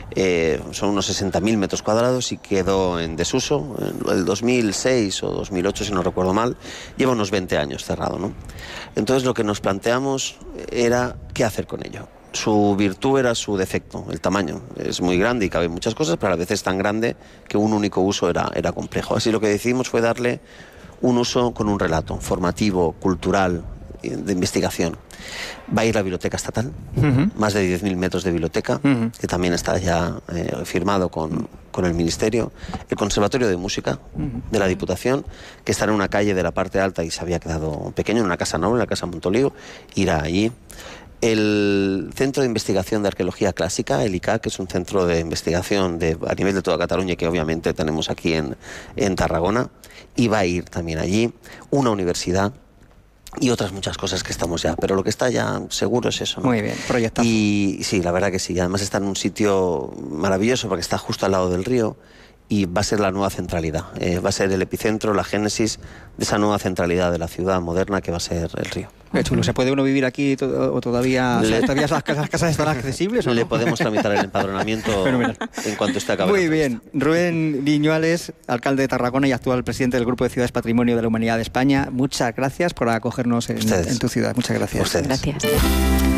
Son unos 60.000 metros cuadrados y quedó en desuso en el 2006 o 2008, si no recuerdo mal. Lleva unos 20 años cerrado, ¿no? Entonces lo que nos planteamos era qué hacer con ello. Su virtud era su defecto, el tamaño. Es muy grande y cabe muchas cosas, pero a la vez es tan grande que un único uso era complejo. Así lo que decidimos fue darle un uso con un relato formativo, cultural, de investigación. Va a ir la Biblioteca Estatal, más de 10.000 metros de biblioteca, que también está ya firmado con el Ministerio. El Conservatorio de Música de la Diputación, que está en una calle de la parte alta y se había quedado pequeño, en una casa noble, la Casa Montoliu, irá allí. El Centro de Investigación de Arqueología Clásica, el ICAC, que es un centro de investigación a nivel de toda Cataluña, que obviamente tenemos aquí en Tarragona, y va a ir también allí. Una universidad y otras muchas cosas que estamos ya, pero lo que está ya seguro es eso, ¿no? Muy bien, proyectazo. Y sí, la verdad que sí, además está en un sitio maravilloso porque está justo al lado del río y va a ser la nueva centralidad, va a ser el epicentro, la génesis de esa nueva centralidad de la ciudad moderna que va a ser el río. Qué chulo. ¿Se puede uno vivir aquí o todavía, todavía las casas están accesibles? ¿O no? Le podemos tramitar el empadronamiento en cuanto esté acabado. Muy bien. Rubén Viñuales, alcalde de Tarragona y actual presidente del Grupo de Ciudades Patrimonio de la Humanidad de España, muchas gracias por acogernos en tu ciudad. Muchas gracias. Ustedes. Gracias.